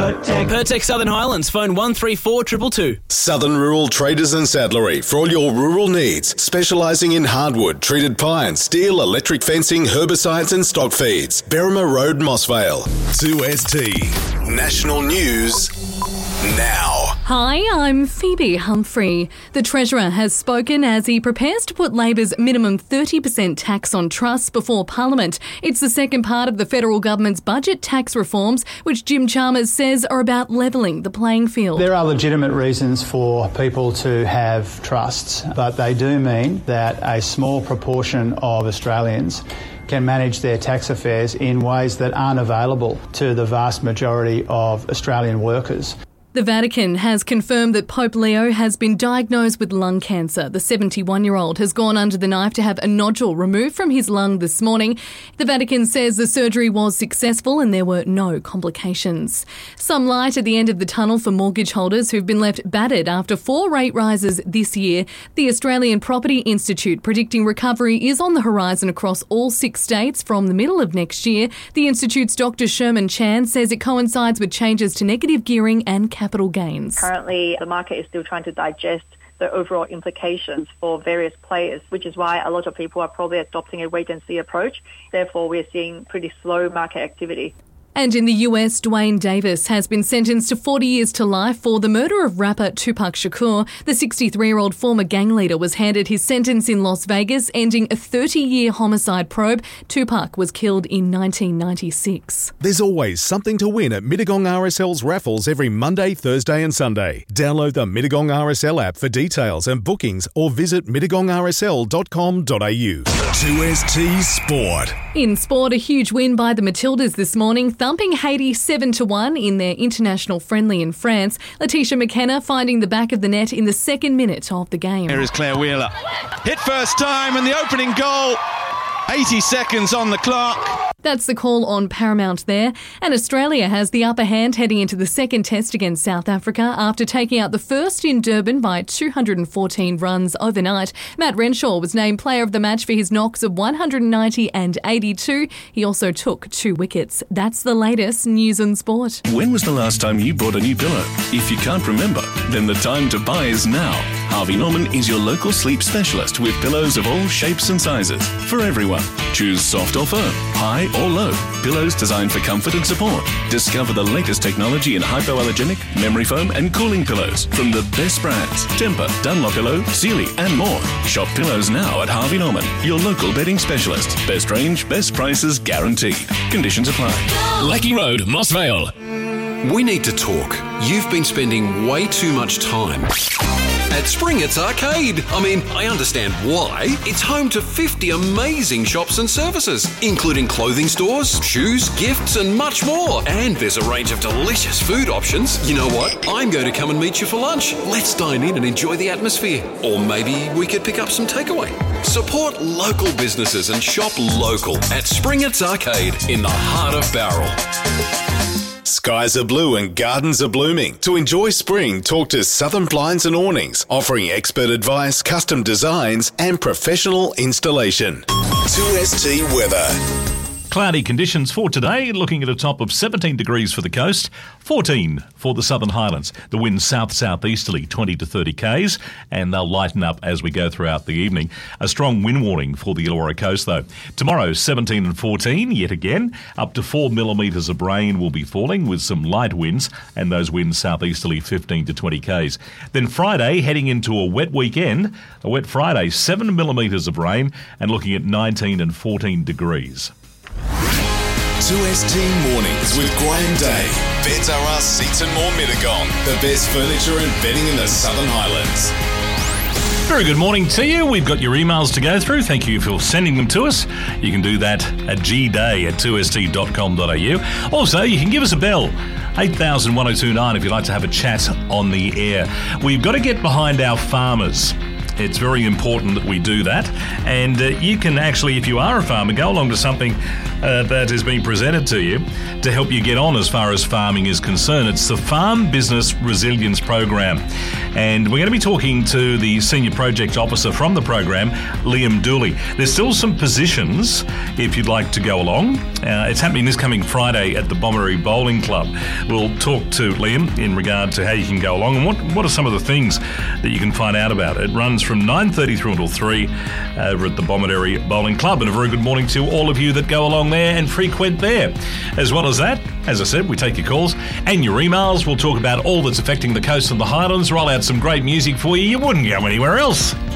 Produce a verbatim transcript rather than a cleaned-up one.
Pertec. Pertec Southern Highlands, phone one three four two two two. Southern Rural Traders and Saddlery for all your rural needs, specialising in hardwood, treated pine, steel, electric fencing, herbicides and stock feeds. Berrima Road, Mossvale. two S T. National News now. Hi, I'm Phoebe Humphrey. The Treasurer has spoken as he prepares to put Labor's minimum thirty percent tax on trusts before Parliament. It's the second part of the federal government's budget tax reforms, which Jim Chalmers says are about levelling the playing field. There are legitimate reasons for people to have trusts, but they do mean that a small proportion of Australians can manage their tax affairs in ways that aren't available to the vast majority of Australian workers. The Vatican has confirmed that Pope Leo has been diagnosed with lung cancer. The seventy-one-year-old has gone under the knife to have a nodule removed from his lung this morning. The Vatican says the surgery was successful and there were no complications. Some light at the end of the tunnel for mortgage holders who've been left battered after four rate rises this year. The Australian Property Institute predicting recovery is on the horizon across all six states from the middle of next year. The Institute's Doctor Sherman Chan says it coincides with changes to negative gearing and capital gains. Currently, the market is still trying to digest the overall implications for various players, which is why a lot of people are probably adopting a wait-and-see approach. Therefore, we're seeing pretty slow market activity. And in the U S, Dwayne Davis has been sentenced to forty years to life for the murder of rapper Tupac Shakur. The sixty-three-year-old former gang leader was handed his sentence in Las Vegas, ending a thirty-year homicide probe. Tupac was killed in nineteen ninety-six. There's always something to win at Mittagong R S L's raffles every Monday, Thursday and Sunday. Download the Mittagong R S L app for details and bookings or visit mittagong r s l dot com dot a u. two S T Sport. In sport, a huge win by the Matildas this morning, thumping Haiti seven to one in their international friendly in France. Letitia McKenna finding the back of the net in the second minute of the game. Here is Claire Wheeler. Hit first time and the opening goal. eighty seconds on the clock. That's the call on Paramount there. And Australia has the upper hand heading into the second test against South Africa after taking out the first in Durban by two hundred fourteen runs overnight. Matt Renshaw was named player of the match for his knocks of one hundred ninety and eighty-two. He also took two wickets. That's the latest news and sport. When was the last time you bought a new pillow? If you can't remember, then the time to buy is now. Harvey Norman is your local sleep specialist with pillows of all shapes and sizes for everyone. Choose soft or firm, high or low. Pillows designed for comfort and support. Discover the latest technology in hypoallergenic, memory foam and cooling pillows from the best brands. Tempur, Dunlopillow, Sealy and more. Shop pillows now at Harvey Norman, your local bedding specialist. Best range, best prices guaranteed. Conditions apply. Lecky Road, Mossvale. We need to talk. You've been spending way too much time at Springett's Arcade. I mean, I understand why. It's home to fifty amazing shops and services, including clothing stores, shoes, gifts, and much more. And there's a range of delicious food options. You know what? I'm going to come and meet you for lunch. Let's dine in and enjoy the atmosphere. Or maybe we could pick up some takeaway. Support local businesses and shop local at Springett's Arcade in the heart of Bowral. Skies are blue and gardens are blooming. To enjoy spring, talk to Southern Blinds and Awnings, offering expert advice, custom designs and professional installation. two S T weather. Cloudy conditions for today, looking at a top of seventeen degrees for the coast, fourteen for the Southern Highlands. The wind south-southeasterly, twenty to thirty k's, and they'll lighten up as we go throughout the evening. A strong wind warning for the Illawarra coast, though. Tomorrow, seventeen and fourteen, yet again. Up to four millimetres of rain will be falling with some light winds, and those winds southeasterly, fifteen to twenty k's. Then Friday, heading into a wet weekend, a wet Friday, seven millimetres of rain, and looking at nineteen and fourteen degrees. two S T Mornings with Graham Day. Beds R Us Seats and More Mittagong. The best furniture and bedding in the Southern Highlands. Very good morning to you. We've got your emails to go through. Thank you for sending them to us. You can do that at g day at two s t dot com dot a u. Also, you can give us a bell, eight thousand one oh two nine, if you'd like to have a chat on the air. We've got to get behind our farmers. It's very important that we do that. And uh, you can actually, if you are a farmer, go along to something uh, that is being presented to you to help you get on as far as farming is concerned. It's the Farm Business Resilience Program. And we're going to be talking to the Senior Project Officer from the program, Liam Dooley. There's still some positions if you'd like to go along. Uh, it's happening this coming Friday at the Bomaree Bowling Club. We'll talk to Liam in regard to how you can go along and what, what are some of the things that you can find out about. It runs from nine thirty through until three over at the Bomaree Bowling Club. And a very good morning to all of you that go along there and frequent there. As well as that, as I said, we take your calls and your emails. We'll talk about all that's affecting the coast and the Highlands, roll out some great music for you. You wouldn't go anywhere else.